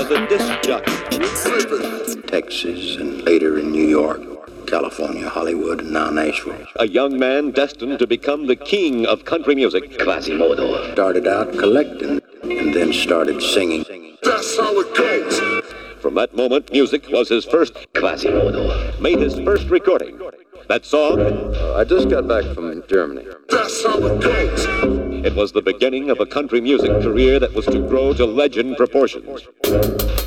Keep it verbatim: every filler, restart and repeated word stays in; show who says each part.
Speaker 1: was a disc jockey.
Speaker 2: Texas and later in New York, California, Hollywood, and now Nashville.
Speaker 1: A young man destined to become the king of country music.
Speaker 2: Quasimodo. Started out collecting and then started singing.
Speaker 3: That's how it goes.
Speaker 1: From that moment, music was his first.
Speaker 2: Quasimodo.
Speaker 1: Made his first recording. That song,
Speaker 4: Uh, I just got back from Germany.
Speaker 3: That's how it goes.
Speaker 1: it was the beginning of a country music career that was to grow to legend proportions.